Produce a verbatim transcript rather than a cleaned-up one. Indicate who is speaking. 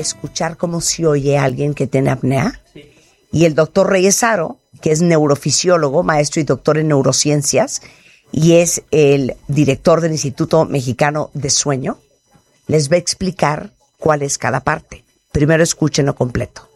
Speaker 1: escuchar cómo se oye alguien que tiene apnea. Sí. Y el doctor Reyes Haro, que es neurofisiólogo, maestro y doctor en neurociencias, y es el director del Instituto Mexicano de Sueño, les va a explicar cuál es cada parte. Primero escúchenlo completo.